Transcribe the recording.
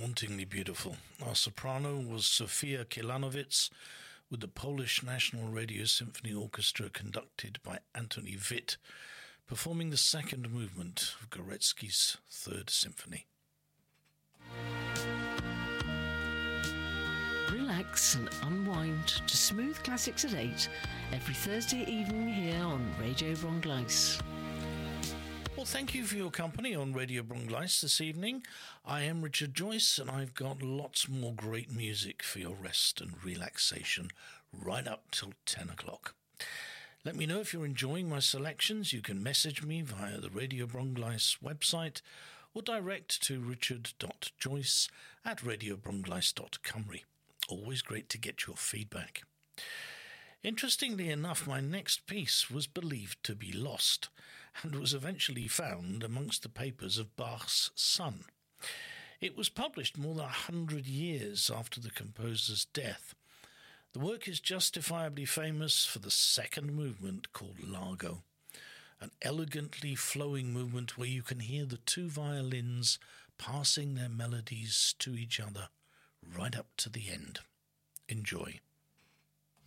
hauntingly beautiful. Our soprano was Sofia Kilanowicz, with the Polish National Radio Symphony Orchestra conducted by Antoni Witt, performing the second movement of Gorecki's Third Symphony. Relax and unwind to Smooth Classics at 8 every Thursday evening here on Radio Brongleis. Well, thank you for your company on Radio Brongleis this evening. I am Richard Joyce, and I've got lots more great music for your rest and relaxation right up till 10 o'clock. Let me know if you're enjoying my selections. You can message me via the Radio Brongleis website or direct to richard.joyce@radiobrongleis.cymru. Always great to get your feedback. Interestingly enough, my next piece was believed to be lost and was eventually found amongst the papers of Bach's son. It was published more than 100 years after the composer's death. The work is justifiably famous for the second movement called Largo, an elegantly flowing movement where you can hear the two violins passing their melodies to each other right up to the end. Enjoy.